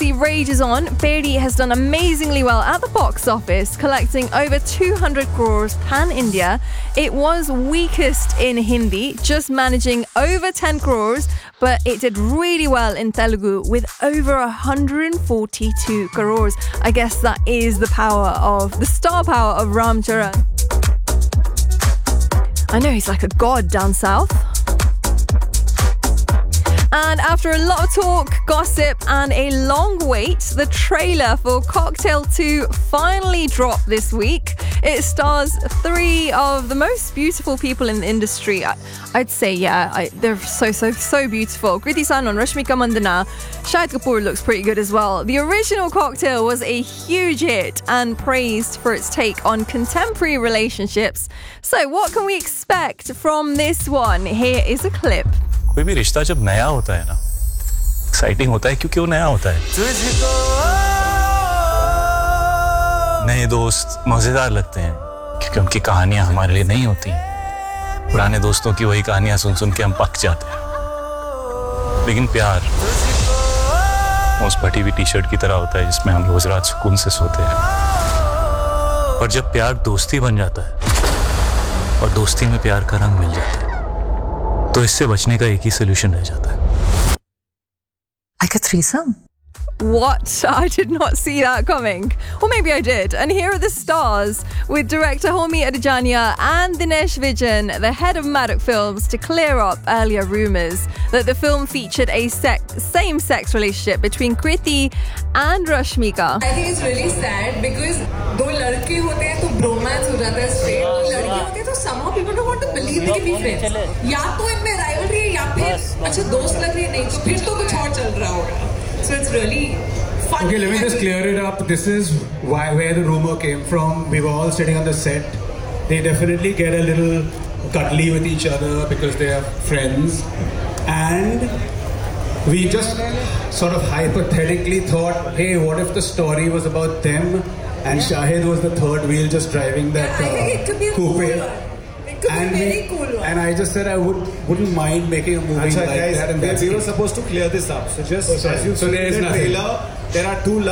movie rages on. Peri has done amazingly well at the box office, collecting over 200 crores pan-India. It was weakest in Hindi, just managing over 10 crores, but it did really well in Telugu with over 142 crores. I guess that is the star power of Ram Charan. I know he's like a god down south. And after a lot of talk, gossip and a long wait, the trailer for Cocktail 2 finally dropped this week. It stars 3 of the most beautiful people in the industry. I'd say, they're so beautiful. Kriti Sanon, Rashmika Mandanna, Shahid Kapoor looks pretty good as well. The original Cocktail was a huge hit and praised for its take on contemporary relationships. So what can we expect from this one? Here is a clip. कोई भी रिश्ता जब नया होता है ना, exciting होता है क्योंकि वो नया होता है। नए दोस्त मजेदार लगते हैं क्योंकि उनकी कहानियां हमारे लिए नहीं होती। पुराने दोस्तों की वही कहानियां सुन के हम पक जाते हैं। लेकिन प्यार उस फटी हुई टी-शर्ट की तरह होता है जिसमें हम रोज रात सुकून से सोते हैं। और जब प्यार दोस्ती बन जाता है और दोस्ती में प्यार का रंग मिल जाता है, तो इससे बचने का एक ही सॉल्यूशन रह जाता है। Like a threesome? What? I did not see that coming. Or maybe I did. And here are the stars, with director Homi Adijania and Dinesh Vijan, the head of Maddock Films, to clear up earlier rumours that the film featured a same-sex relationship between Kriti and Rashmika. I think it's really sad because दो लड़के होते हैं तो bromance हो जाता है straight. दो लड़के होते हैं तो somehow people don't want to believe they can be friends. या तो इनमें rivalry है या फिर अच्छा दोस्त लग रही है नहीं तो फिर तो कुछ और चल रहा होगा. So it's really fun. Okay, let me just clear it up. This is where the rumor came from. We were all sitting on the set. They definitely get a little cuddly with each other because they are friends. And we just sort of hypothetically thought, hey, what if the story was about them and Shahid was the third wheel just driving that I think it could be coupe. It could be very cool one. And I just said I wouldn't mind making a movie like guys, that. And we were supposed to clear this up. So just as you so there is the nothing. trailer, there are 2